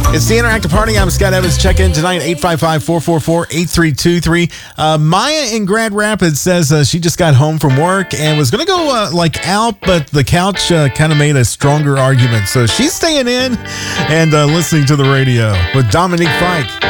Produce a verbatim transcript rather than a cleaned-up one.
It's the Interactive Party. I'm Scott Evans. Check in tonight, eight five five, four four four, eight three two three. Uh, Maya in Grand Rapids says uh, she just got home from work and was going to go uh, like out, but the couch uh, kind of made a stronger argument. So she's staying in and uh, listening to the radio with Dominique Fike.